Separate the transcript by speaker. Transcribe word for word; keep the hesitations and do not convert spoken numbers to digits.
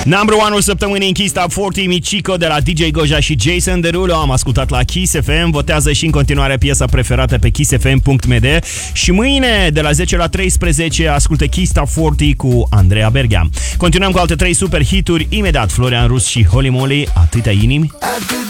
Speaker 1: Number one-ul săptămânii în Kiss Top patruzeci, Michico de la D J Goja și Jason Derulo. Am ascultat la Kiss F M. Votează și în continuare piesa preferată pe kiss f m punct m d. Și mâine, de la zece la treisprezece, ascultă Kiss Top patruzeci cu Andreea Berghea. Continuăm cu alte trei super hituri. Imediat Florian Rus și Holy Moly, Atâtea inimi.